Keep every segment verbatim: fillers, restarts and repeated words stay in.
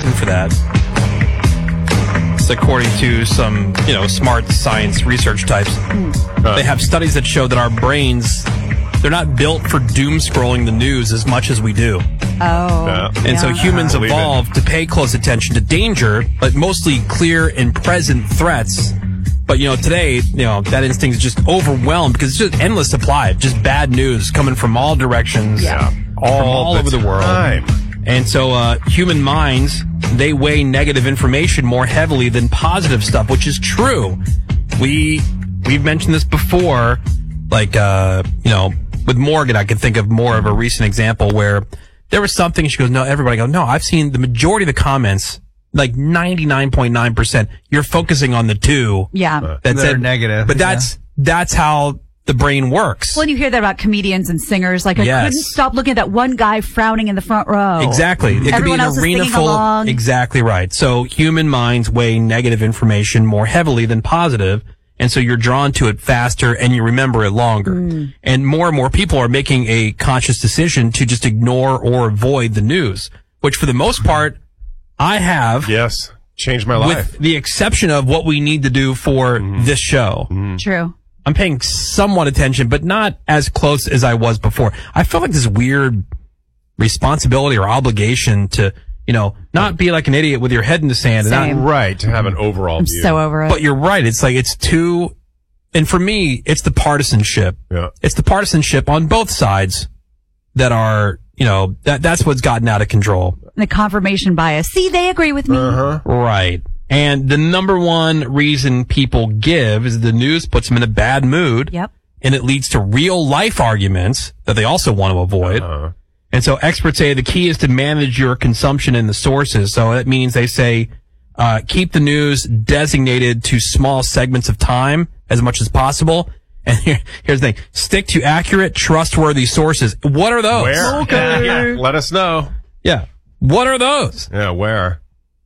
patent for that. It's according to some, you know, smart science research types. Uh, They have studies that show that our brains, they're not built for doom scrolling the news as much as we do. Oh. Yeah. And so Yeah. humans Believe it. evolved to pay close attention to danger, but mostly clear and present threats. But, you know, today, you know, that instinct is just overwhelmed because it's just endless supply of just bad news coming from all directions, Yeah. all, from all the over the world. time. And so uh, human minds, they weigh negative information more heavily than positive stuff, which is true. We, we've mentioned this before, like, uh, you know, with Morgan, I can think of more of a recent example where there was something, she goes, no, everybody goes, no, I've seen the majority of the comments, like ninety-nine point nine percent, you're focusing on the two. Yeah. That That are said- negative, But that's, that's how the brain works. Well, and you hear that about comedians and singers. Like, I Yes. couldn't stop looking at that one guy frowning in the front row. Exactly. It could be Everyone an else is arena singing full along. of, exactly right. So human minds weigh negative information more heavily than positive, and so you're drawn to it faster and you remember it longer. Mm. And more and more people are making a conscious decision to just ignore or avoid the news, which for the most part, I have. Yes. Changed my life. With the exception of what we need to do for Mm-hmm. this show. True. I'm paying somewhat attention, but not as close as I was before. I feel like this weird responsibility or obligation to, you know, not be like an idiot with your head in the sand. And Same. not, Right. To have an overall I'm view. so over it. but you're right. It's like, it's too, and for me, it's the partisanship. Yeah. It's the partisanship on both sides that are, you know, that, that's what's gotten out of control. the confirmation bias. See, they agree with me. Uh-huh. Right. And the number one reason people give is the news puts them in a bad mood. Yep. And it leads to real life arguments that they also want to avoid. Uh-huh. And so experts say the key is to manage your consumption in the sources. So that means they say, uh, keep the news designated to small segments of time as much as possible. And here, here's the thing. Stick to accurate, trustworthy sources. What are those? Where? Okay. Yeah, let us know. Yeah. What are those? Yeah, where?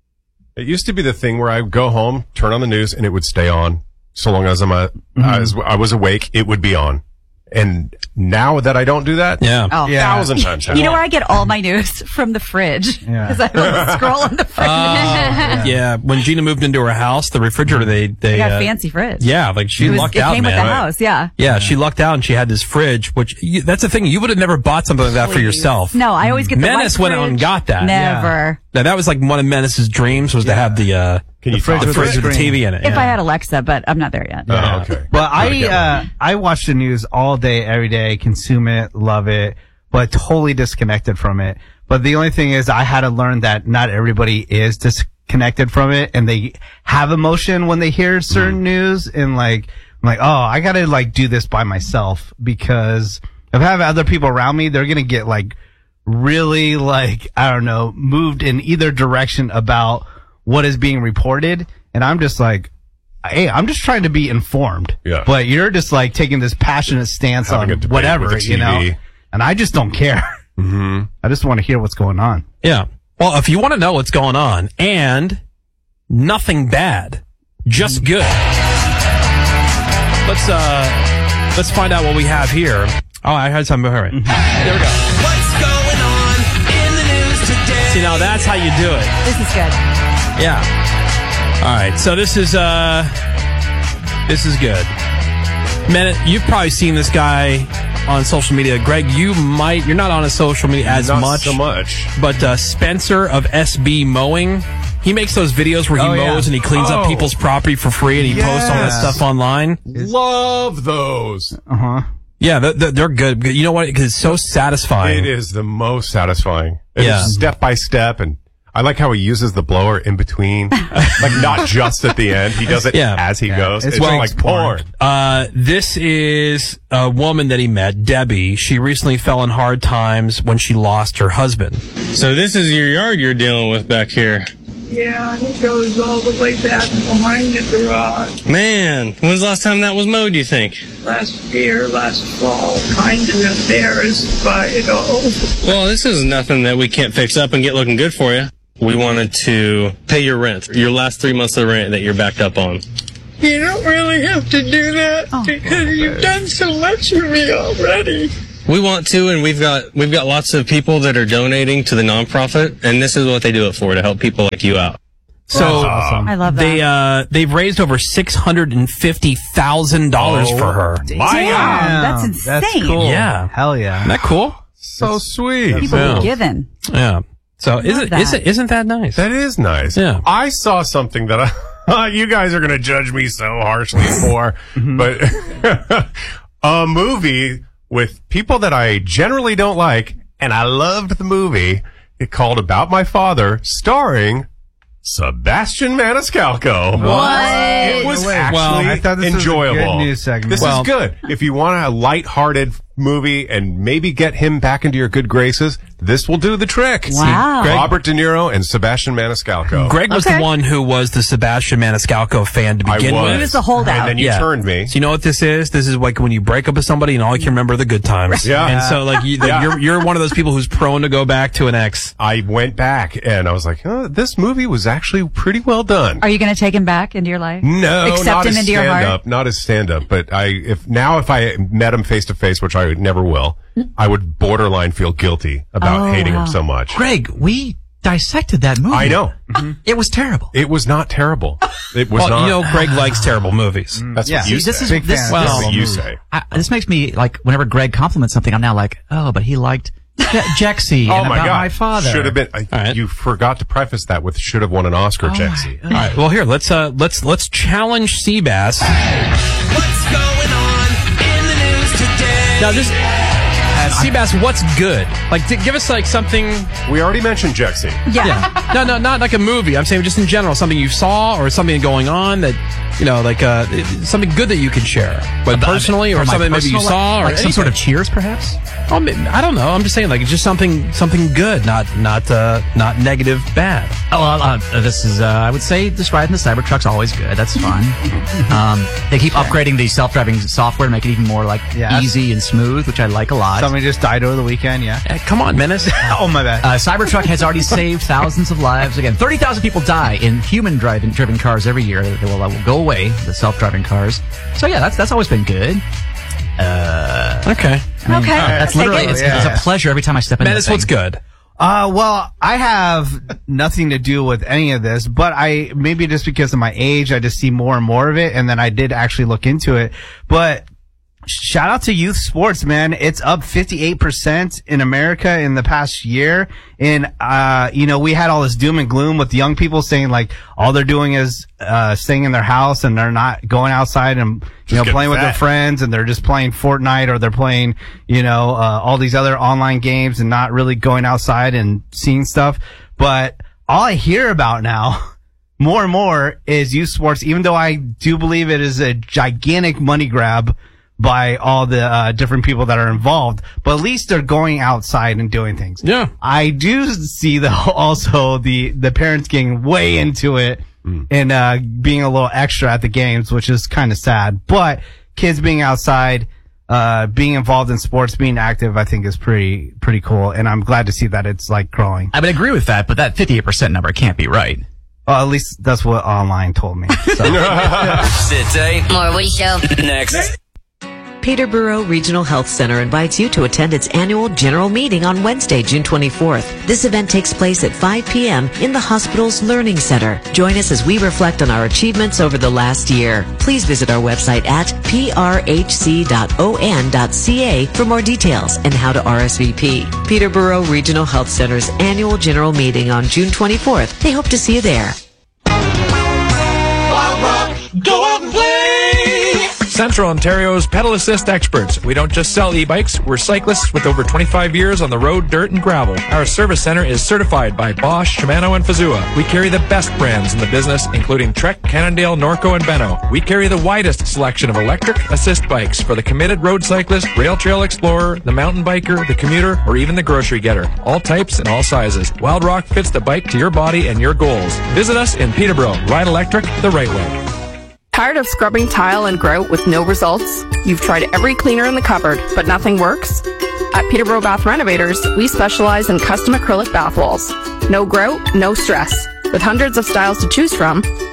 It used to be the thing where I would go home, turn on the news, and it would stay on. So long as I'm a, Mm-hmm. as I was awake, it would be on. And now that I don't do that, Yeah. Oh. Yeah. thousand times. You know where I get all my news? From the fridge. Yeah. Because I will scroll on the fridge. Uh, yeah. When Gina moved into her house, the refrigerator, they, they, I got uh, a fancy fridge. yeah, like she It, was, lucked it out, came man. with the house, yeah. Yeah, she lucked out and she had this fridge, which you, that's the thing. You would have never bought something like that for Please. yourself. No, I always get the Menace white went out and fridge. got that. Never. Now, that was like one of Menace's dreams was to have the, uh, Can you The fridge talk the with to fridge it? with the T V in it. If yeah. I had Alexa, but I'm not there yet. Oh, okay. Well, Gotta I get uh, one. I watch the news all day, every day, consume it, love it, but totally disconnected from it. But the only thing is, I had to learn that not everybody is disconnected from it, and they have emotion when they hear certain news. And like, I'm like, oh, I gotta like do this by myself, because if I have other people around me, they're gonna get like really like I don't know, moved in either direction about what is being reported, and I'm just like, hey, I'm just trying to be informed. Yeah. But you're just like taking this passionate stance Having a on debate whatever, with the you know. T V. And I just don't care. Mm-hmm. I just want to hear what's going on. Yeah. Well, if you want to know what's going on and nothing bad, just good. Let's, uh, let's find out what we have here. Oh, I heard something. All right. There we go. What's going on in the news today? See, now that's how you do it. This is good. Yeah. All right. So this is uh, this is good. Man, you've probably seen this guy on social media. Greg, you might. You're not on a social media as Not much. so much. But uh, Spencer of S B Mowing, he makes those videos where he Oh, yeah. mows and he cleans up Oh. people's property for free, and he posts all that Yes. stuff online. Love those. Uh huh. Yeah, they're, they're good. You know what? Because it's so satisfying. It is the most satisfying. It's Yeah. step by step, and I like how he uses the blower in between, like not just at the end. He does it Yeah. as he Yeah. goes. It's It's, well- like porn. Uh, this is a woman that he met, Debbie. She recently fell in hard times when she lost her husband. So this is your yard you're dealing with back here. Yeah, it goes all the way back behind the garage. Man, when's the last time that was mowed, do you think? Last year, last fall, kind of embarrassed by it all. Well, this is nothing that we can't fix up and get looking good for you. We wanted to pay your rent, your last three months of rent that you're backed up on. You don't really have to do that because you've done so much for me already. We want to, and we've got we've got lots of people that are donating to the nonprofit, and this is what they do it for, to help people like you out. So awesome. I love that. they uh they've raised over six hundred and fifty thousand dollars Oh, for her. my Damn, God. that's insane. That's cool. Yeah. Hell yeah. Isn't that cool? So sweet. People Yeah. are giving. Yeah. So isn't that. isn't isn't that nice? That is nice. Yeah. I saw something that I, you guys are going to judge me so harshly for, but a movie with people that I generally don't like, and I loved the movie. It called About My Father, starring Sebastian Maniscalco. What? It was Wait, actually well, I thought this was a enjoyable. good news segment. This Well- is good. If you want a lighthearted movie and maybe get him back into your good graces, this will do the trick. Wow. See, Robert De Niro and Sebastian Maniscalco. Greg was Okay. the one who was the Sebastian Maniscalco fan to I begin was. with. He was the holdout. And then you Yeah. turned me. So you know what this is? This is like when you break up with somebody and all you can remember are the good times. Yeah. And so like you, Yeah. you're you're one of those people who's prone to go back to an ex. I went back and I was like, oh, this movie was actually pretty well done. Are you going to take him back into your life? No, Accept not him as into your stand heart? up, not as stand up. But I, if now if I met him face to face, which I never will, I would borderline feel guilty about Oh, hating wow. him so much. Greg, we dissected that movie. I know It was terrible. it was not terrible. It was Well, not. you know, Greg likes terrible movies. That's Yeah. what you See, this say. is- Big this- fan. well, That's This what is you a movie. say. I, this makes me, like, whenever Greg compliments something, I'm now like, oh, but he liked Je- Jexy Oh and my About God! My Father. Should have been. I, All right. You forgot to preface that with "should have won an Oscar." Oh, Jexy. my- All right. Well, here let's uh let's let's challenge Seabass. What's going on in the news today? Now, just uh, Seabass, what's good? Like, d- give us like something. We already mentioned Jexy. Yeah. Yeah. No, no, not like a movie. I'm saying just in general, something you saw or something going on that, you know, like uh, something good that you can share, but About- personally, or from my something maybe you personal saw, life, or like some sort of Cheers, perhaps. Oh, I mean, I don't know. I'm just saying, like, it's just something, something good, not, not, uh, not negative, bad. Oh, well, uh, this is, uh, I would say, just riding the Cybertruck's always good. That's fun. um, they keep upgrading the self-driving software to make it even more, like, Yes. easy and smooth, which I like a lot. Somebody just died over the weekend, yeah. Eh, come on, Menace. Oh, my bad. Uh, Cybertruck has already saved thousands of lives. Again, thirty thousand people die in human-driven driven cars every year. They will, uh, will go away, the self-driving cars. So, yeah, that's that's always been good. Uh, Okay. I mean, Okay, That's take literally, it. it's, Yeah. it's a pleasure every time I step in. Menace, what's good? Uh, well, I have nothing to do with any of this, but I, maybe just because of my age, I just see more and more of it. And then I did actually look into it, but shout out to youth sports, man. It's up fifty-eight percent in America in the past year. And, uh, you know, we had all this doom and gloom with young people saying like all they're doing is, uh, staying in their house and they're not going outside and, you know, get playing with their fat. friends and they're just playing Fortnite or they're playing, you know, uh, all these other online games and not really going outside and seeing stuff. But all I hear about now more and more is youth sports, even though I do believe it is a gigantic money grab by all the uh, different people that are involved, but at least they're going outside and doing things. Yeah. I do see though also the the parents getting way into it and uh being a little extra at the games, which is kind of sad. But kids being outside, uh being involved in sports, being active, I think is pretty pretty cool, and I'm glad to see that it's like growing. I would agree with that, but that fifty-eight percent number can't be right. Well, at least that's what online told me. So. Sit tight. More Woody Show. Next. Peterborough Regional Health Center invites you to attend its annual general meeting on Wednesday, June twenty-fourth. This event takes place at five p.m. in the hospital's Learning Center. Join us as we reflect on our achievements over the last year. Please visit our website at p r h c dot o n dot c a for more details and how to R S V P. Peterborough Regional Health Center's annual general meeting on June twenty-fourth. They hope to see you there. Go out and play. Central Ontario's pedal assist experts. We don't just sell e-bikes, we're cyclists with over twenty-five years on the road, dirt, and gravel. Our service center is certified by Bosch, Shimano, and Fazua. We carry the best brands in the business, including Trek, Cannondale, Norco, and Benno. We carry the widest selection of electric assist bikes for the committed road cyclist, rail trail explorer, the mountain biker, the commuter, or even the grocery getter. All types and all sizes. Wild Rock fits the bike to your body and your goals. Visit us in Peterborough. Ride electric the right way. Tired of scrubbing tile and grout with no results? You've tried every cleaner in the cupboard, but nothing works? At Peterborough Bath Renovators, we specialize in custom acrylic bath walls. No grout, no stress. With hundreds of styles to choose from,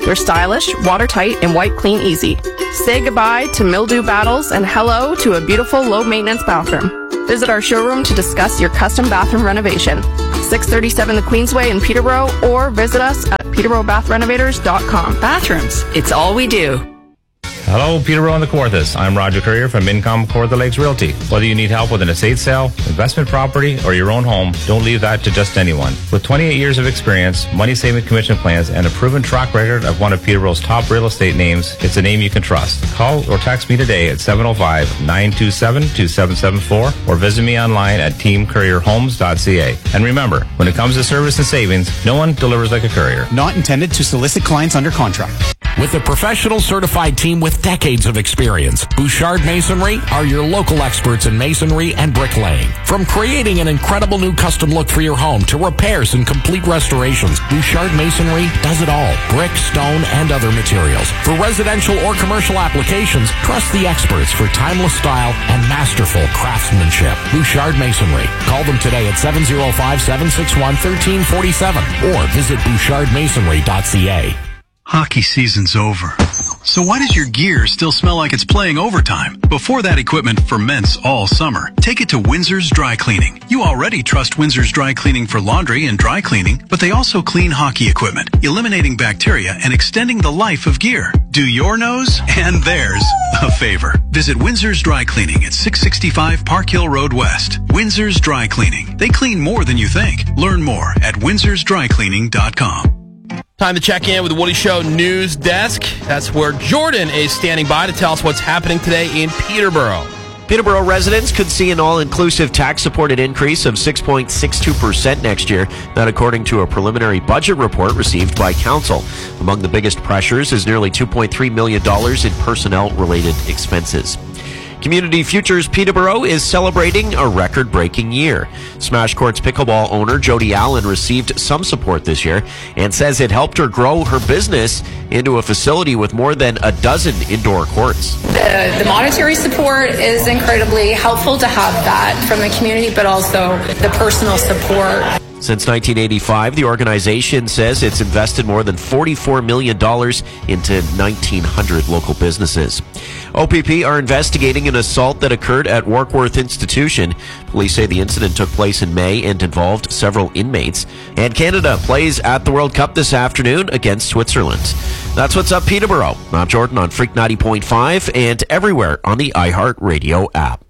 They're stylish, watertight, and wipe clean easy. Say goodbye to mildew battles and hello to a beautiful low-maintenance bathroom. Visit our showroom to discuss your custom bathroom renovation. six thirty-seven the Queensway in Peterborough, or visit us at peterborough bath renovators dot com. Bathrooms, it's all we do. Hello, Peterborough and the Kawarthas. I'm Roger Courier from Income Kawartha Lakes Realty. Whether you need help with an estate sale, investment property, or your own home, don't leave that to just anyone. With twenty-eight years of experience, money-saving commission plans, and a proven track record of one of Peterborough's top real estate names, it's a name you can trust. Call or text me today at seven oh five, nine two seven, two seven seven four or visit me online at team courier homes dot c a. And remember, when it comes to service and savings, no one delivers like a courier. Not intended to solicit clients under contract. With a professional certified team with decades of experience, Bouchard Masonry are your local experts in masonry and bricklaying. From creating an incredible new custom look for your home to repairs and complete restorations, Bouchard Masonry does it all. Brick, stone, and other materials. For residential or commercial applications, trust the experts for timeless style and masterful craftsmanship. Bouchard Masonry. Call them today at seven oh five, seven six one, one three four seven or visit bouchard masonry dot c a. Hockey season's over. So why does your gear still smell like it's playing overtime? Before that equipment ferments all summer, take it to Windsor's Dry Cleaning. You already trust Windsor's Dry Cleaning for laundry and dry cleaning, but they also clean hockey equipment, eliminating bacteria and extending the life of gear. Do your nose and theirs a favor. Visit Windsor's Dry Cleaning at six sixty-five Park Hill Road West. Windsor's Dry Cleaning. They clean more than you think. Learn more at windsors dry cleaning dot com. Time to check in with the Woody Show News Desk. That's where Jordan is standing by to tell us what's happening today in Peterborough. Peterborough residents could see an all-inclusive tax-supported increase of six point six two percent next year. That according to a preliminary budget report received by Council. Among the biggest pressures is nearly two point three million dollars in personnel-related expenses. Community Futures Peterborough is celebrating a record-breaking year. Smash Courts pickleball owner Jody Allen received some support this year and says it helped her grow her business into a facility with more than a dozen indoor courts. The, the monetary support is incredibly helpful to have that from the community, but also the personal support. Since nineteen eighty-five, the organization says it's invested more than forty-four million dollars into nineteen hundred local businesses. O P P are investigating an assault that occurred at Warkworth Institution. Police say the incident took place in May and involved several inmates. And Canada plays at the World Cup this afternoon against Switzerland. That's what's up, Peterborough. I'm Jordan on Freak ninety point five and everywhere on the iHeartRadio app.